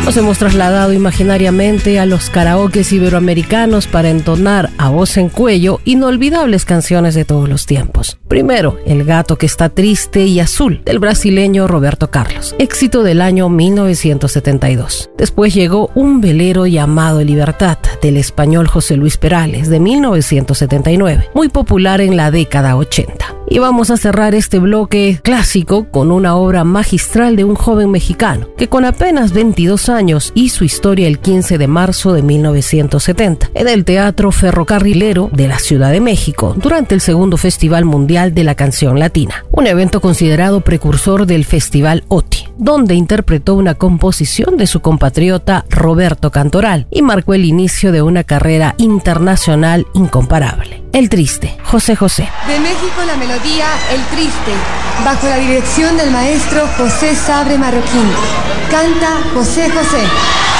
Nos hemos trasladado imaginariamente a los karaokes iberoamericanos para entonar a voz en cuello inolvidables canciones de todos los tiempos. Primero, El gato que está triste y azul, del brasileño Roberto Carlos, éxito del año 1972. Después llegó Un velero llamado Libertad, del español José Luis Perales, de 1979, muy popular en la década 80. Y vamos a cerrar este bloque clásico con una obra magistral de un joven mexicano que con apenas 22 años hizo historia el 15 de marzo de 1970 en el Teatro Ferrocarrilero de la Ciudad de México durante el segundo Festival Mundial de la Canción Latina, un evento considerado precursor del Festival OTI, donde interpretó una composición de su compatriota Roberto Cantoral y marcó el inicio de una carrera internacional incomparable. El Triste, José José. De México la melodía El Triste, bajo la dirección del maestro José Sabre Marroquín. Canta José José.